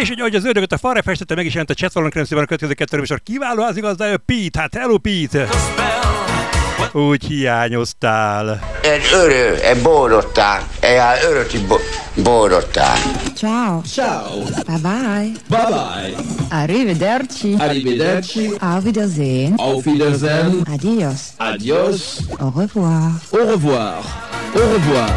És ugye, hogy az ördögöt a falra festette, meg is jelent a chatfalon keresztül a következő kettő műsor kiváló házigazdája Pete. Hát hello Pete! Úgy hiányoztál. Borodtál. Öröti borodtál. Ciao. Ciao. Bye bye. Bye bye. Arrivederci. Arrivederci. Auf Wiedersehen. Auf Wiedersehen. Adios. Adios. Au revoir. Au revoir. Au revoir.